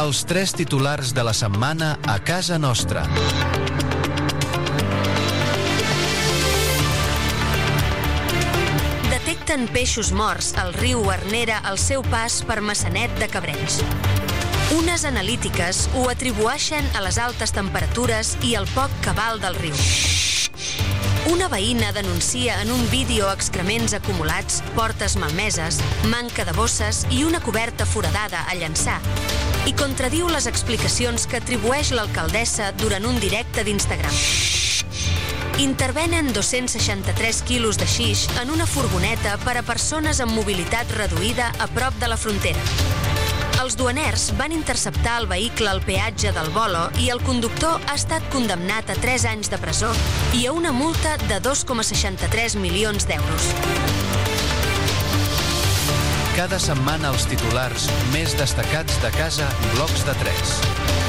Els 3 titulars de la setmana a casa nostra. Detecten peixos morts al riu Arnera al seu pas per Maçanet de Cabrenys. Unes analítiques ho atribueixen a les altes temperatures i al poc cabal del riu. Una veïna denuncia en un vídeo excrements acumulats, portes malmeses, manca de bosses i una coberta foradada a llançar, i contradiu les explicacions que atribueix l'alcaldessa durant un directe d'Instagram. Intervenen 263 quilos de xix en una furgoneta per a persones amb mobilitat reduïda a prop de la frontera. Els duaners van interceptar el vehicle al peatge del Bolo i el conductor ha estat condemnat a 3 anys de presó i a una multa de 2,63 milions d'euros. Cada setmana els titulars més destacats de casa Blocs de 3.